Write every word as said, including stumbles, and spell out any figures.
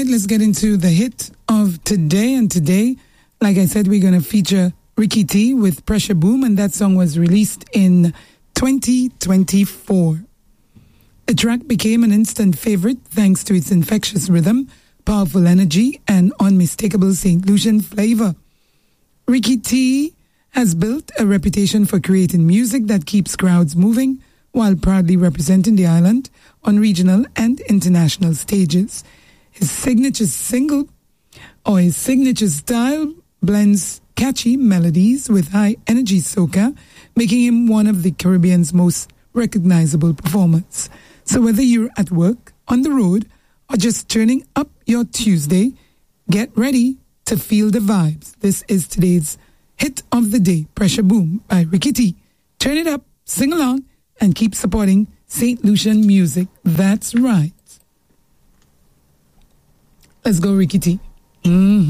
let's get into the hit of today. And today, like I said, we're going to feature Ricky T with Pressure Boom, and that song was released in twenty twenty-four. The track became an instant favorite thanks to its infectious rhythm, powerful energy, and unmistakable Saint Lucian flavor. Ricky T has built a reputation for creating music that keeps crowds moving while proudly representing the island on regional and international stages. His signature single, or his signature style, blends catchy melodies with high-energy soca, making him one of the Caribbean's most recognizable performers. So whether you're at work, on the road, or just turning up your Tuesday, get ready to feel the vibes. This is today's hit of the day, Pressure Boom by Ricky T. Turn it up, sing along, and keep supporting Saint Lucian music. That's right. Let's go, Ricky T. Mm-hmm.